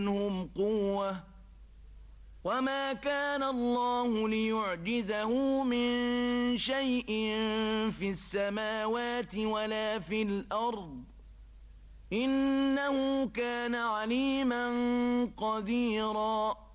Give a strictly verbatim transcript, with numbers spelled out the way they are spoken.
منهم قوة وما كان الله ليعجزه من شيء في السماوات ولا في الأرض إنه كان عليما قديرا.